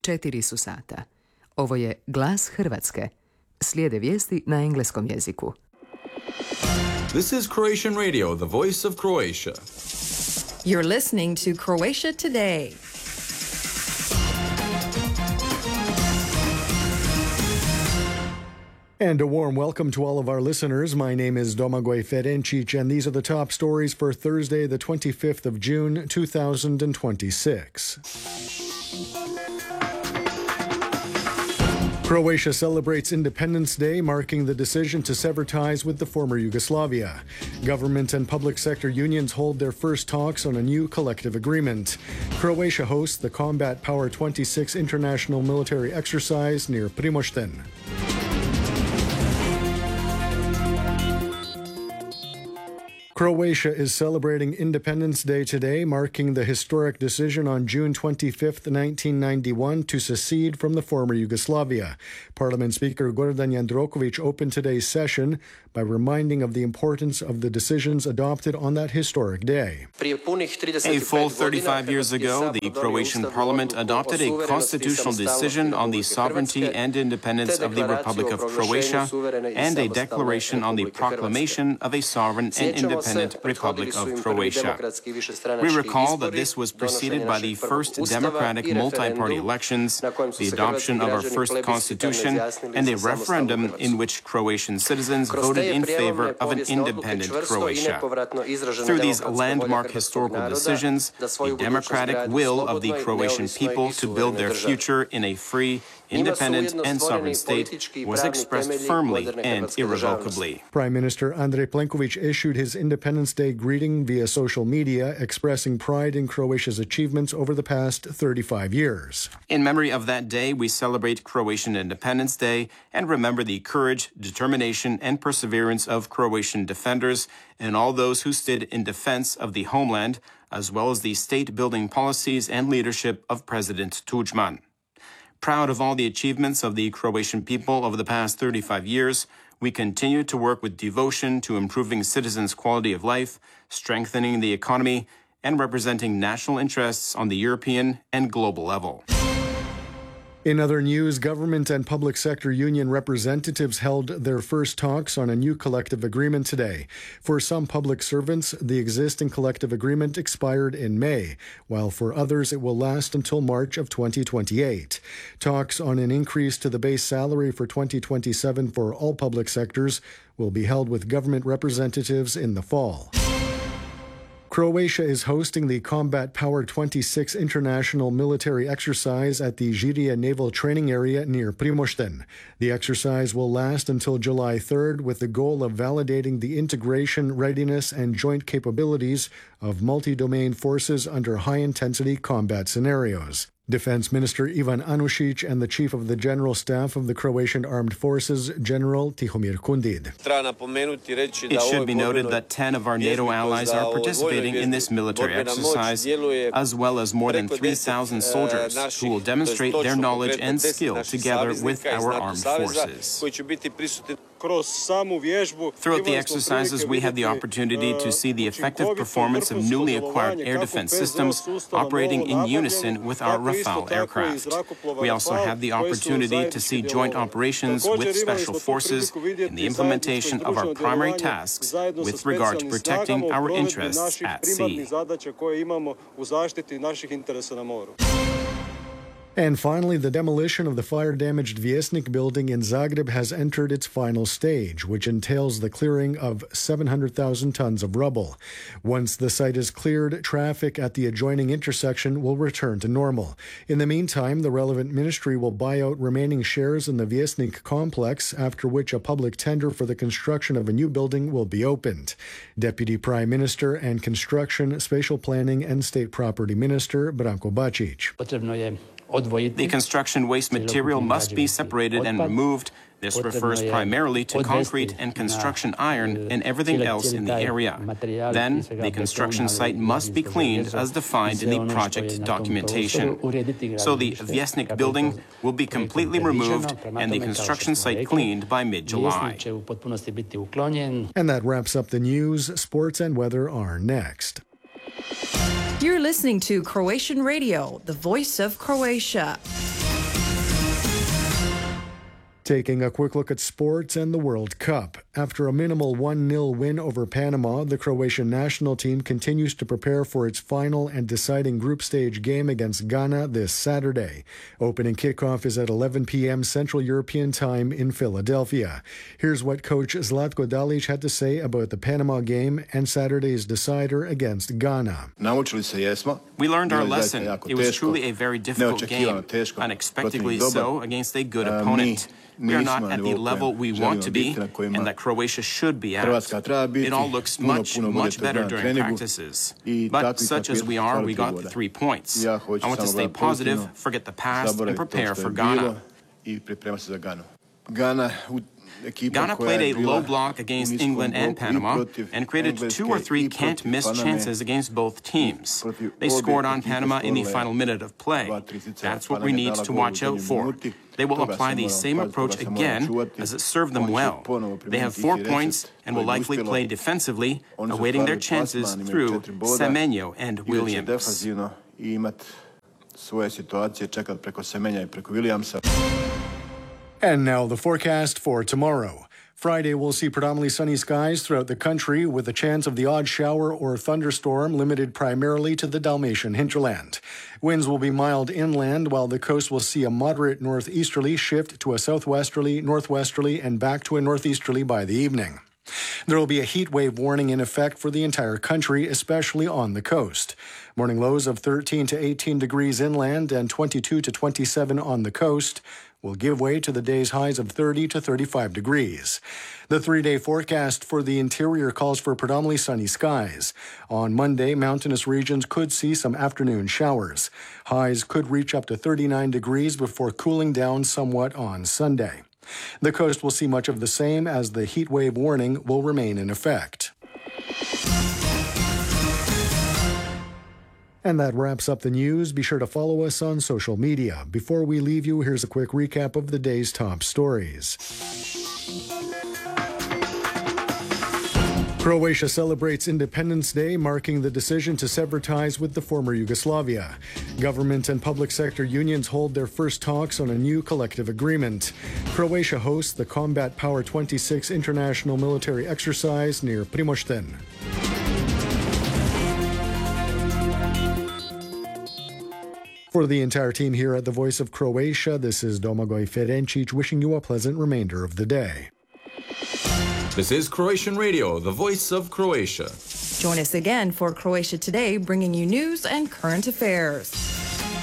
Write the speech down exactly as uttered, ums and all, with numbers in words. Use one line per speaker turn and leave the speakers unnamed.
četiri su sata. Ovo je Glas Hrvatske. Slijede vijesti na engleskom jeziku.
This is Croatian Radio, the voice of Croatia.
You're listening to Croatia Today.
And a warm welcome to all of our listeners. My name is Domagoj Ferencic, and these are the top stories for Thursday, the twenty-fifth of June, two thousand twenty-six. Croatia celebrates Independence Day, marking the decision to sever ties with the former Yugoslavia. Government and public sector unions hold their first talks on a new collective agreement. Croatia hosts the Combat Power twenty-six international military exercise near Primošten. Croatia is celebrating Independence Day today, marking the historic decision on June twenty-fifth, nineteen ninety-one, to secede from the former Yugoslavia. Parliament Speaker Gordan Jandroković opened today's session by reminding of the importance of the decisions adopted on that historic day.
A full thirty-five years ago, the Croatian Parliament adopted a constitutional decision on the sovereignty and independence of the Republic of Croatia and a declaration on the proclamation of a sovereign and independent Republic of Croatia. We recall that this was preceded by the first democratic multi-party elections, the adoption of our first constitution, and a referendum in which Croatian citizens voted in favor of an independent Croatia. Through these landmark historical decisions, the democratic will of the Croatian people to build their future in a free, independent and sovereign state was expressed firmly and irrevocably.
Prime Minister Andrej Plenković issued his Independence Day greeting via social media, expressing pride in Croatia's achievements over the past thirty-five years.
In memory of that day, we celebrate Croatian Independence Day and remember the courage, determination, and perseverance of Croatian defenders and all those who stood in defense of the homeland, as well as the state-building policies and leadership of President Tudjman. Proud of all the achievements of the Croatian people over the past thirty-five years, we continue to work with devotion to improving citizens' quality of life, strengthening the economy, and representing national interests on the European and global level.
In other news, government and public sector union representatives held their first talks on a new collective agreement today. For some public servants, the existing collective agreement expired in May, while for others it will last until March of twenty twenty-eight. Talks on an increase to the base salary for twenty twenty-seven for all public sectors will be held with government representatives in the fall. Croatia is hosting the Combat Power twenty-six international military exercise at the Žirije Naval Training Area near Primošten. The exercise will last until July third with the goal of validating the integration, readiness, and joint capabilities of multi-domain forces under high-intensity combat scenarios. Defense Minister Ivan Anušić and the Chief of the General Staff of the Croatian Armed Forces, General Tihomir Kundid.
It should be noted that ten of our NATO allies are participating in this military exercise, as well as more than three thousand soldiers who will demonstrate their knowledge and skill together with our armed forces. Throughout the exercises, we had the opportunity to see the effective performance of newly acquired air defense systems operating in unison with our Rafale aircraft. We also had the opportunity to see joint operations with special forces in the implementation of our primary tasks with regard to protecting our interests at sea.
And finally, the demolition of the fire-damaged Vjesnik building in Zagreb has entered its final stage, which entails the clearing of seven hundred thousand tons of rubble. Once the site is cleared, traffic at the adjoining intersection will return to normal. In the meantime, the relevant ministry will buy out remaining shares in the Vjesnik complex, after which a public tender for the construction of a new building will be opened. Deputy Prime Minister and Construction, Spatial Planning and State Property Minister Branko Bačić.
The construction waste material must be separated and removed. This refers primarily to concrete and construction iron and everything else in the area. Then, the construction site must be cleaned as defined in the project documentation. So the Vjesnik building will be completely removed and the construction site cleaned by mid-July.
And that wraps up the news. Sports and weather are next.
You're listening to Croatian Radio, the voice of Croatia.
Taking a quick look at sports and the World Cup. After a minimal one nil win over Panama, the Croatian national team continues to prepare for its final and deciding group stage game against Ghana this Saturday. Opening kickoff is at eleven p.m. Central European Time in Philadelphia. Here's what coach Zlatko Dalic had to say about the Panama game and Saturday's decider against Ghana.
We learned our lesson. It was truly a very difficult game, unexpectedly so against a good opponent. We are not at the level we want to be, and that Croatia should be at. It all looks much, much better during practices. But such as we are, we got the three points. I want to stay positive, forget the past, and prepare for Ghana. Ghana played a low block against England and Panama and created two or three can't-miss chances against both teams. They scored on Panama in the final minute of play. That's what we need to watch out for. They will apply the same approach again as it served them well. They have four points and will likely play defensively, awaiting their chances through Semenyo and Williams.
And now the forecast for tomorrow. Friday will see predominantly sunny skies throughout the country with a chance of the odd shower or thunderstorm limited primarily to the Dalmatian hinterland. Winds will be mild inland while the coast will see a moderate northeasterly shift to a southwesterly, northwesterly, and back to a northeasterly by the evening. There will be a heat wave warning in effect for the entire country, especially on the coast. Morning lows of thirteen to eighteen degrees inland and twenty-two to twenty-seven on the coast will give way to the day's highs of thirty to thirty-five degrees. The three-day forecast for the interior calls for predominantly sunny skies. On Monday, mountainous regions could see some afternoon showers. Highs could reach up to thirty-nine degrees before cooling down somewhat on Sunday. The coast will see much of the same as the heat wave warning will remain in effect. And that wraps up the news. Be sure to follow us on social media. Before we leave you, here's a quick recap of the day's top stories. Croatia celebrates Independence Day, marking the decision to sever ties with the former Yugoslavia. Government and public sector unions hold their first talks on a new collective agreement. Croatia hosts the Combat Power twenty-six international military exercise near Primošten. For the entire team here at the Voice of Croatia, this is Domagoj Ferencic wishing you a pleasant remainder of the day.
This is Croatian Radio, the Voice of Croatia.
Join us again for Croatia Today, bringing you news and current affairs.